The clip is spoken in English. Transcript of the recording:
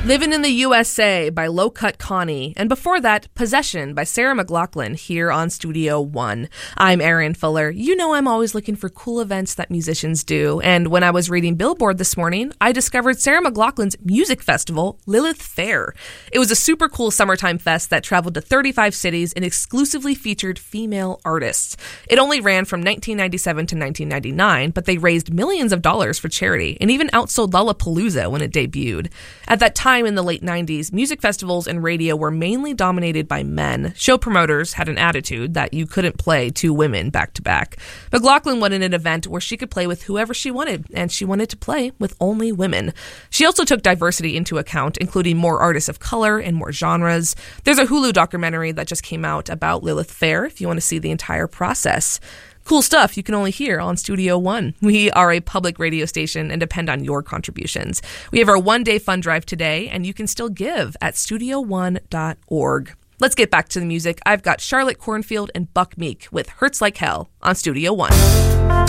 Living in the USA by Low Cut Connie, and before that, Possession by Sarah McLachlan here on Studio One. I'm Erin Fuller. You know I'm always looking for cool events that musicians do, and when I was reading Billboard this morning, I discovered Sarah McLachlan's music festival, Lilith Fair. It was a super cool summertime fest that traveled to 35 cities and exclusively featured female artists. It only ran from 1997 to 1999, but they raised millions of dollars for charity and even outsold Lollapalooza when it debuted. At that time in the late 90s, music festivals and radio were mainly dominated by men. Show promoters had an attitude that you couldn't play two women back to back. McLachlan wanted an event where she could play with whoever she wanted, and she wanted to play with only women. She also took diversity into account, including more artists of color and more genres. There's a Hulu documentary that just came out about Lilith Fair if you want to see the entire process. Cool stuff you can only hear on Studio One. We are a public radio station and depend on your contributions. We have our one-day fund drive today, and you can still give at studio1.org. Let's get back to the music. I've got Charlotte Cornfield and Buck Meek with Hurts Like Hell on Studio One.